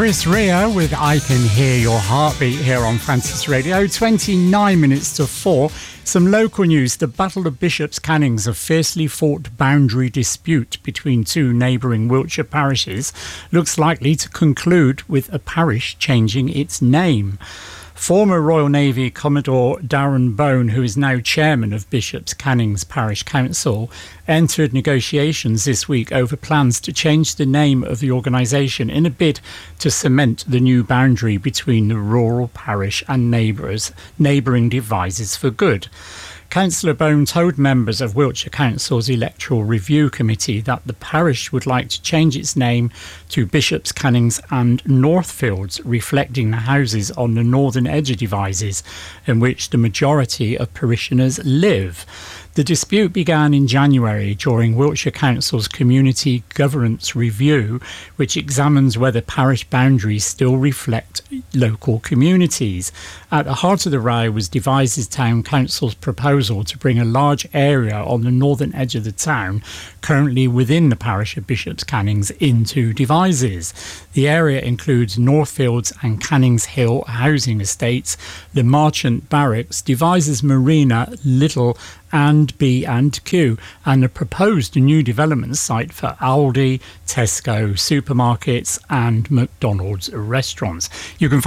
Chris Rea with I Can Hear Your Heartbeat here on Francis Radio. 29 minutes to 4. Some local news. The Battle of Bishops Canning's a fiercely fought boundary dispute between two neighbouring Wiltshire parishes looks likely to conclude with a parish changing its name. Former Royal Navy Commodore Darren Bone, who is now chairman of Bishops Canning's Parish Council, entered negotiations this week over plans to change the name of the organisation in a bid to cement the new boundary between the rural parish and neighbouring Devizes for good. Councillor Bone told members of Wiltshire Council's Electoral Review Committee that the parish would like to change its name to Bishops Canning's and Northfields, reflecting the houses on the northern edge of Devizes in which the majority of parishioners live. The dispute began in January during Wiltshire Council's Community Governance Review, which examines whether parish boundaries still reflect local communities. At the heart of the row was Devizes Town Council's proposal to bring a large area on the northern edge of the town, currently within the parish of Bishops Canning's, into Devizes. The area includes Northfields and Canning's Hill housing estates, the Marchant Barracks, Devizes Marina, Little and B&Q, and a proposed new development site for Aldi, Tesco, supermarkets and McDonald's restaurants. You can